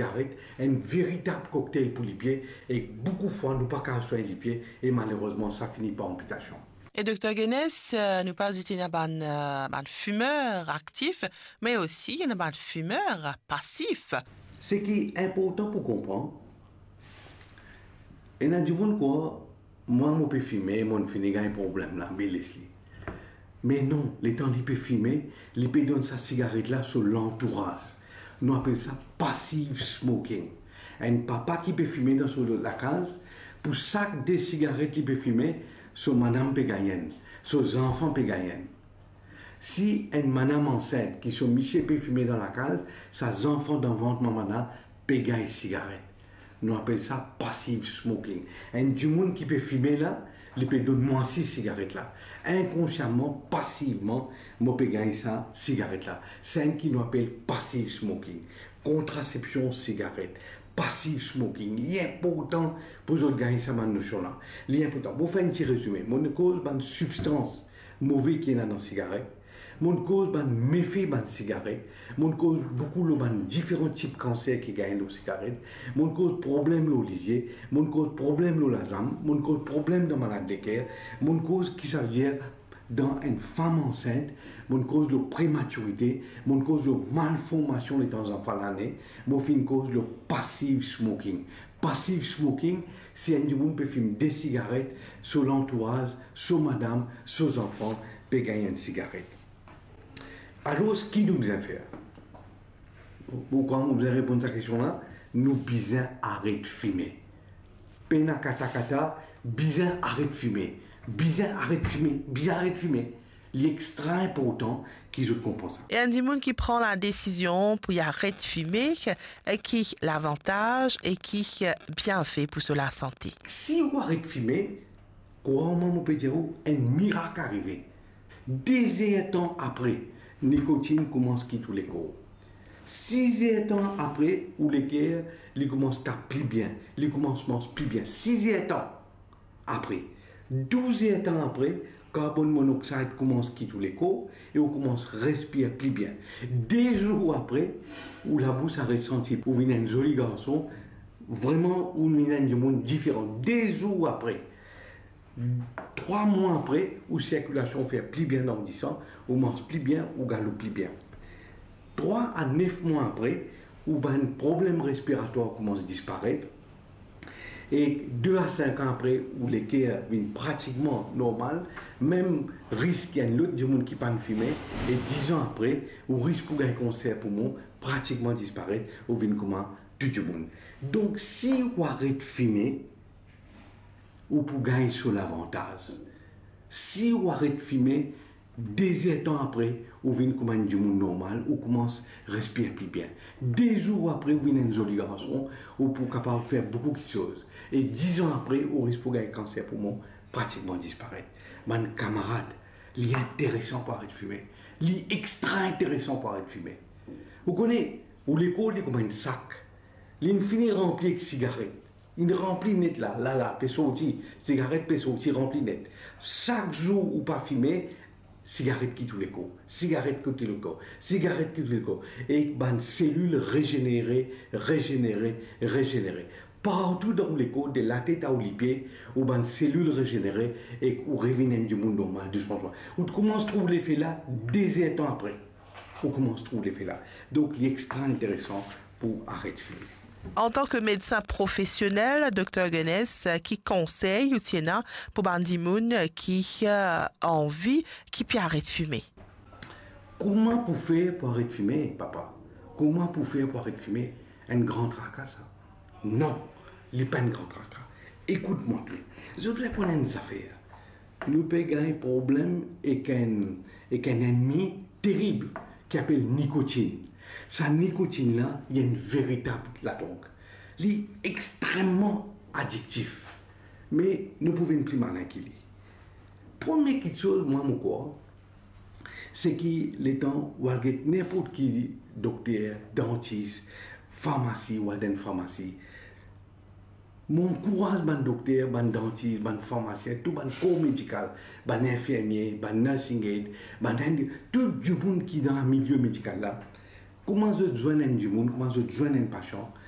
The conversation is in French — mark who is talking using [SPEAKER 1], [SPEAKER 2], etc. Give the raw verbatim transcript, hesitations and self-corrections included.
[SPEAKER 1] cigarette, un véritable cocktail pour les pieds, et beaucoup de fois, nous pas qu'à soigner les pieds, et malheureusement, ça finit par amputation.
[SPEAKER 2] Et docteur Guénès, euh, nous parlons ici d'un euh, fumeur actif, mais aussi d'un fumeur passif.
[SPEAKER 1] Ce qui est important pour comprendre, il y a du monde quoi, moi, je peux fumer, mon fini a un problème là, mais laisse-le. Mais non, les temps qu'il peut fumer, il peut donner sa cigarette là sur l'entourage. Nous appelons ça passive smoking. Un papa qui peut fumer dans la case, pour chaque des cigarettes qu'il peut fumer, son madame peut gagner, son enfant peut gagner. Si une madame enceinte qui sont Michel peut fumer dans la case, ses enfants dans ventre maman peut gagner cigarette. Nous appelons ça passive smoking. Un du monde qui peut fumer là, il peut donner moins six cigarettes là. Inconsciemment, passivement, moi peux gagner ça cigarette là. C'est un qui nous appelle passive smoking. Contraception cigarette. Passive smoking. L'important pour vous gagner ça notion là. L'important. Pour faire un petit résumé, mon cause une substance mauvaise qui est dans la cigarette. Mon cause ban méfait ban cigarette, mon cause beaucoup le ban différents types de cancer qui gagnent nos cigarettes, mon cause problème le lisier, mon cause problème le lazam, mon cause problème de maladie de cœur, mon cause qui s'agit dans une femme enceinte, mon cause de prématurité, mon cause de malformation des enfants l'année, mon fin cause de passive smoking. Passive smoking, c'est un monde peut fumer des cigarettes sur l'entourage, sur madame, sur les enfants, peut gagner une cigarette. Alors, ce qui nous vient faire, pourquoi vous avez répondu à cette question-là, nous bisons arrêter de fumer. Pena kata kata, bisons arrêter de fumer. Bisons arrêter de fumer. Bisons arrêter de fumer. Il est extra important qu'ils ont compris ça.
[SPEAKER 2] Et un des qui prend la décision pour y arrêter de fumer, et qui l'avantage et qui bien fait pour la santé.
[SPEAKER 1] Si vous arrêtez de fumer, comment on peut dire un miracle arrivé. dix ans après, nicotine commence à quitter les corps. Six ans après, où les cœurs, ils commencent à plus bien, ils commencent à plus bien. Six ans après, douze ans après, carbone monoxyde commence à quitter les corps et on commence à respirer plus bien. Des jours après, où la bouche a ressenti, où vient un joli garçon, vraiment, où il y a un monde différent. Des jours après, trois mois après, où la circulation fait plus bien dans le sang, où mange plus bien, où galope plus bien. Trois à neuf mois après, où un problème respiratoire commence à disparaître. Et deux à cinq ans après, où les cœurs viennent pratiquement normal, même risque qu'il y a l'autre du monde qui pas fumer, et dix ans après, où risque pour gagner cancer poumon pratiquement disparaît, où vient comment tout du monde. Donc si vous arrêtez de fumer, ou pour gagner sur l'avantage. Si vous arrêtez de fumer, des temps après, vous venez comme un monde normal, vous commencez à respirer plus bien. Des jours après, vous venez un joli garçon, vous pouvez capable de faire beaucoup de choses. Et dix ans après, vous risquez de gagner cancer poumon pratiquement disparaître. Mon camarade, il est intéressant pour arrêter de fumer. Il est extra intéressant pour arrêter de fumer. Vous connaissez, ou l'école est comme un sac. Il finit rempli de cigarettes. Il remplit net là, là, là, peut sortir, cigarette peut sortir rempli net. Chaque jour où pas fumer, cigarette qui tout le corps, cigarette qui tout le corps, cigarette qui tout le corps. Et ben cellules régénérées, régénérées, régénérées. Partout dans le corps, de la tête à les pieds, où ben cellules régénérées et où reviennent du monde normal, doucement. Où tu commences à trouver l'effet là, des temps après. Où commence à trouver l'effet là. Donc, il est extra intéressant pour arrêter de fumer.
[SPEAKER 2] En tant que médecin professionnel, docteur Guénès, qui conseille ou tiena pour bandimoun qui a envie, qui peut arrêter de fumer?
[SPEAKER 1] Comment pour faire pour arrêter de fumer, papa? Comment pour faire pour arrêter de fumer? Un grand tracas, ça? Non, il n'est pas un grand tracas. Écoute-moi bien. Je voudrais prendre une affaire. Nous pouvons gagner un problème avec un, avec un ennemi terrible qui s'appelle nicotine. Sa nicotine-là, il y a une véritable la drogue. Il est extrêmement addictif. Mais nous pouvons être plus malin qu'il est. Première chose, moi, mon corps, c'est que les temps où il y a n'importe qui docteur, dentiste, pharmacie ou dans pharmacie, mon courage, ban docteur, ban dentiste, ban pharmacien, tout ban corps médical, ban infirmier, ban nursing aid, ban tout le monde qui est dans le milieu médical là, comment je joindre un monde, comment je joindre un patient,